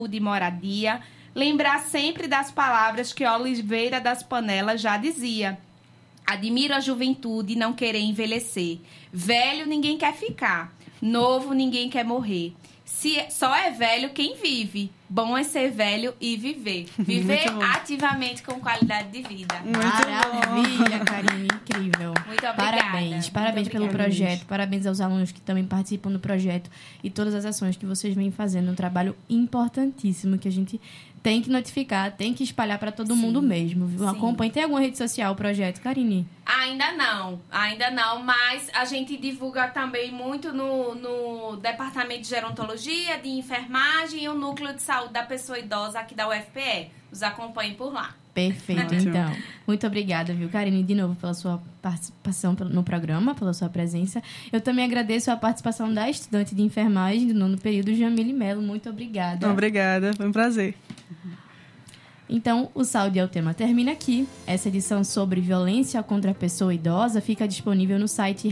de moradia, lembrar sempre das palavras que Oliveira das Panelas já dizia. Admiro a juventude e não querer envelhecer. Velho ninguém quer ficar. Novo ninguém quer morrer. Só é velho quem vive. Bom é ser velho e viver. Viver ativamente com qualidade de vida. Maravilha, Karine. Incrível. Muito obrigada. Parabéns pelo projeto. Parabéns aos alunos que também participam do projeto e todas as ações que vocês vêm fazendo. Um trabalho importantíssimo que a gente tem que notificar, tem que espalhar para todo mundo mesmo. Viu? Acompanhe. Tem alguma rede social o projeto, Karine? Ainda não, mas a gente divulga também muito no Departamento de Gerontologia, de Enfermagem e o Núcleo de Saúde da Pessoa Idosa aqui da UFPE. Nos acompanhem por lá. Perfeito, então. Muito obrigada, viu, Karine, de novo pela sua participação no programa, pela sua presença. Eu também agradeço a participação da estudante de enfermagem do 9º período, Jamile Melo. Muito obrigada. Obrigada, foi um prazer. Então, o Saúde é o Tema termina aqui. Essa edição sobre violência contra a pessoa idosa fica disponível no site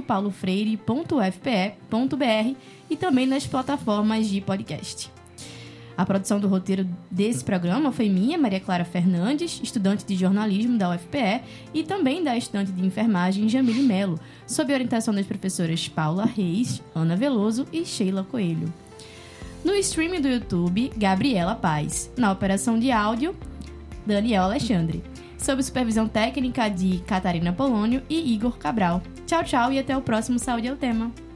radiopaulofreire.ufpe.br e também nas plataformas de podcast. A produção do roteiro desse programa foi minha, Maria Clara Fernandes, estudante de jornalismo da UFPE, e também da estudante de enfermagem, Jamile Melo, sob orientação das professoras Paula Reis, Ana Veloso e Sheila Coelho. No streaming do YouTube, Gabriela Paz. Na operação de áudio, Daniel Alexandre. Sob supervisão técnica de Catarina Polônio e Igor Cabral. Tchau, tchau e até o próximo Saúde é o Tema.